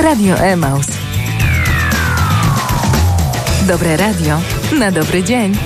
Radio Emaus. Dobre radio na dobry dzień.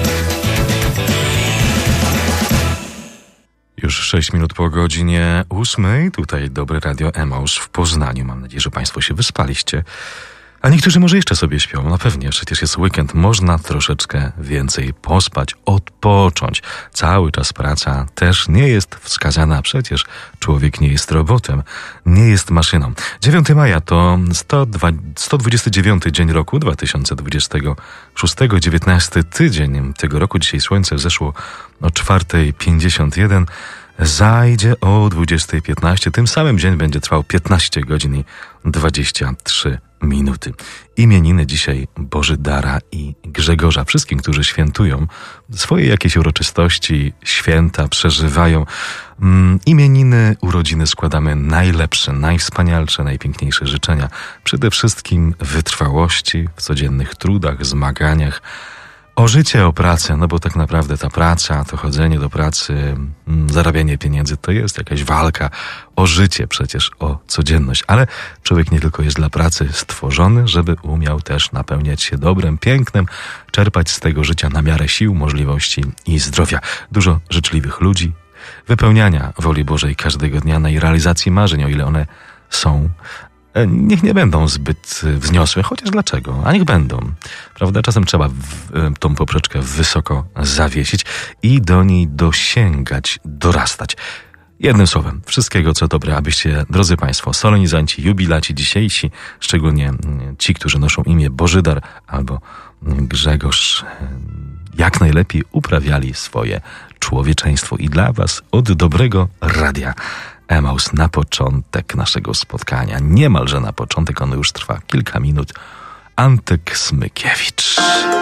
Już 6 minut po godzinie 8. Tutaj Dobre Radio Emaus w Poznaniu. Mam nadzieję, że Państwo się wyspaliście. A niektórzy może jeszcze sobie śpią. No pewnie, przecież jest weekend. Można troszeczkę więcej pospać, odpocząć. Cały czas praca też nie jest wskazana. Przecież człowiek nie jest robotem, nie jest maszyną. 9 maja to 129 dzień roku 2026, 19 tydzień tego roku. Dzisiaj słońce zeszło o 4:51. Zajdzie o 20:15. Tym samym dzień będzie trwał 15 godzin i 23 minuty. Imieniny dzisiaj Bożydara i Grzegorza. Wszystkim, którzy świętują swoje jakieś uroczystości, święta, przeżywają imieniny, urodziny, składamy najlepsze, najwspanialsze, najpiękniejsze życzenia. Przede wszystkim wytrwałości w codziennych trudach, zmaganiach, o życie, o pracę, no bo tak naprawdę ta praca, to chodzenie do pracy, zarabianie pieniędzy to jest jakaś walka o życie przecież, o codzienność. Ale człowiek nie tylko jest dla pracy stworzony, żeby umiał też napełniać się dobrem, pięknem, czerpać z tego życia na miarę sił, możliwości i zdrowia. Dużo życzliwych ludzi, wypełniania woli Bożej każdego dnia, na jej realizacji marzeń, o ile one są. Niech nie będą zbyt wzniosłe, chociaż dlaczego? A niech będą. Prawda? Czasem trzeba tą poprzeczkę wysoko zawiesić i do niej dosięgać, dorastać. Jednym słowem, wszystkiego co dobre, abyście, drodzy Państwo, solenizanci, jubilaci dzisiejsi, szczególnie ci, którzy noszą imię Bożydar albo Grzegorz, jak najlepiej uprawiali swoje człowieczeństwo. I dla Was od Dobrego Radia Emaus na początek naszego spotkania, niemalże na początek, ono już trwa kilka minut, Antek Smykiewicz.